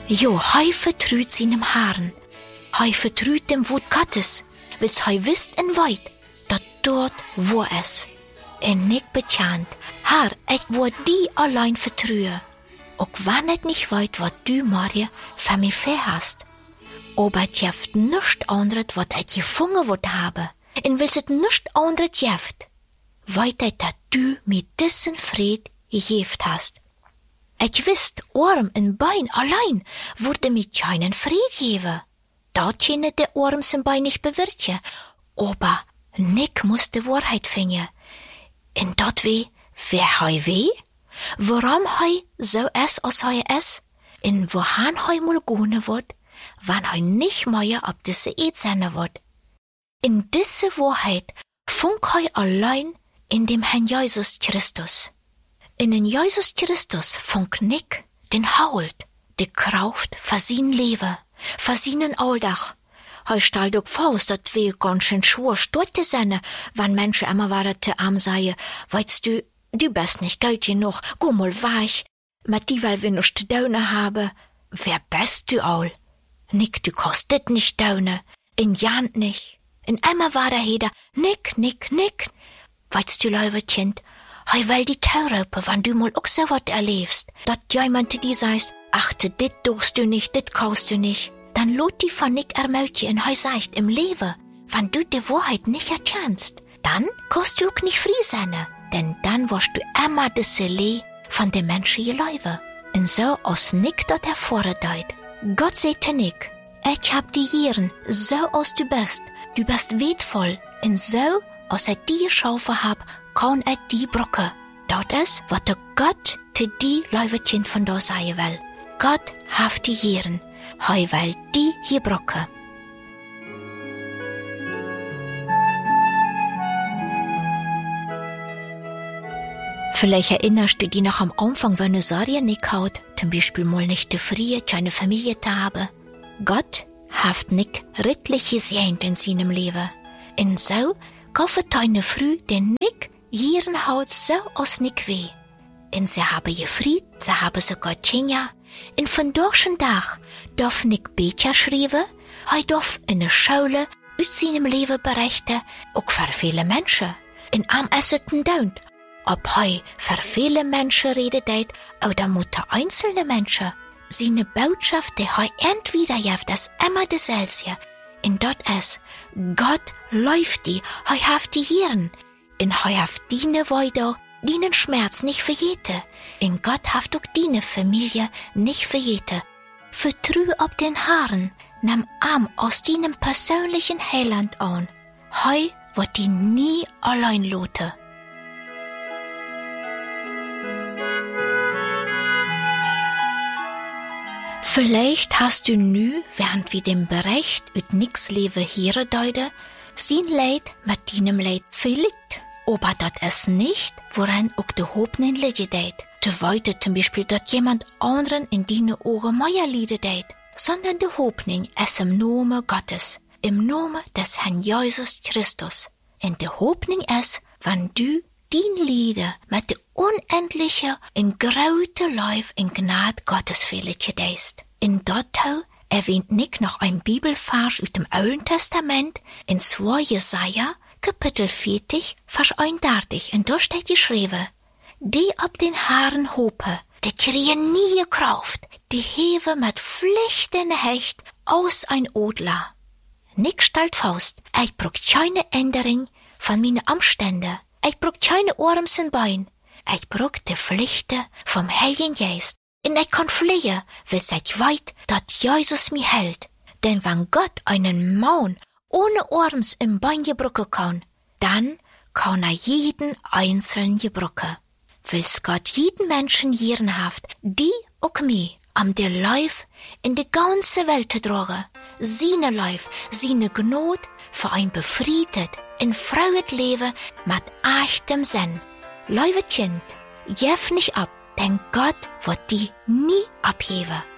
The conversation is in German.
Jo, hei vertrüht seinem Herrn. Hei vertrüht dem Wort Gottes, wils hei wisst en weit, dat dort wo es. En ik bekend, Herr, ich wo die allein vertrühe. Auch wenn ich nicht weit, wat du, Maria, für mich verhast. Aber es jeft nischt anderes, wat ich gefunden wot habe. En wils het nischt anderes jeft. Weit ich, dat du mit diesen Fried gejeft hast. Ich wisst, Orm en Bein allein würde mir keinen Fried geben. Dat kenne der Orm sein Bein nicht bewirtje. Aber Nick muss die Wahrheit finden. En dat wer hei weh? Warum hei so es als hei es? En wohan hei mal gone wird, wann hei nicht mehr ab diese Eid sein wird? In diese Wahrheit funk hei allein in dem Herrn Jesus Christus. In den Jesus Christus funk Nick den Halt, die Kraft für sein Leben, für seinen Alldach. Hei stellt auch Faust, dat wir ganz schön schwor stotte seine, wenn Menschen immer waren te arm seien, weißt du bist nicht gut genug, go mal weich, mit die weil wir nicht Daune haben. Wer bist du all? Nick, du kostet nicht Daune, in Jant nicht. In immer war der Heder, Nick. Weißt du, liebe Kind, hei will die Taurupe, wenn du mal auch so wat erlebst, dat jemand die sagst, achte, dit durchst du nicht, dit kaust du nicht. Dann lot die von Nick ermötje und hei sagt im Leben, wenn du die Wahrheit nicht erkennst, dann kannst du auch nicht frei sein, denn dann wirst du immer das Lee von den Menschen gelaufen. Und so aus Nick dort hervordeit. Gott sagte Nick, ich hab die Jieren, so aus du bist wertvoll, und so aus ich die geschaffen hab, kann ich die Brücke. Dort ist, was der Gott zu die Leuwetchen von da sagen will. Gott haft die Jieren. Hei will die hier Brücke. Vielleicht erinnerst du dich noch am Anfang, wenn Saria nicht haut, zum Beispiel mal nicht zu früh, keine Familie zu haben. Gott haft Nick rittlich gesehnt in seinem Leben. Und so kauft eine Früh den Nick ihren Haut so aus Nick weh. Und sie haben gefried, sie haben sogar Tjenja. Und von durch'n Tag darf Nick Becher schreiben, er darf in der Schule aus seinem Leben berichten, auch für viele Menschen. In am Esseten daunt. Ob er für viele Menschen redet, oder mutter einzelne Menschen. Seine Botschaft, die er entweder jaft, ist immer dasselbe. Und dort ist, Gott läuft die, er haft die Hirn. Und er haft diene weiter, dienen Schmerz nicht verjete. Und Gott haft auch diene Familie nicht verjete. Vertrü ob den Haaren, nimm Arm aus deinem persönlichen Heiland an. Heu wird die nie allein lote. Vielleicht hast du nu, während wir den Bericht üt nix Leben hier deuten, sein Leid mit deinem Leid verliegt. Aber das ist nicht, woran auch die Hoffnung liegen deit. Te weite zum Beispiel, dass jemand anderen in deine Ohren mehr Lieder deit, sondern die Hoffnung ist im Namen Gottes, im Namen des Herrn Jesus Christus. Und die Hoffnung ist, wenn du dein Lieder mit der unendlichen und großen Life in Gnade Gottes verliehen deist. In Dottau erwähnt Nick noch ein Bibelvers aus dem Alten Testament in 2 Jesaja, Kapitel 40, Vers 31, und da steht geschrieben, die ab den Haaren hope, die kriegen nie Kraft, die heve mit Pflichten hecht aus ein Odler. Nick stellt Faust, ich brauch keine Änderung von meinen Umständen, ich brauch keine Orms in Bein, ich brauch die Pflichten vom Heiligen Geist, und ich kann fliehen, weil ich weit, dass Jesus mich hält, denn wenn Gott einen Mann ohne Orms im Bein gebrochen kann, dann kann er jeden einzelnen gebrochen. Will's Gott jeden Menschen ehrenhaft, die auch mich, am der Leif in die ganze Welt zu tragen, seine Leif, seine Gnade für ein befriedet, in freies Leben mit echtem Sinn. Liebe Kind, gef nicht ab, denn Gott wird die nie abgeben.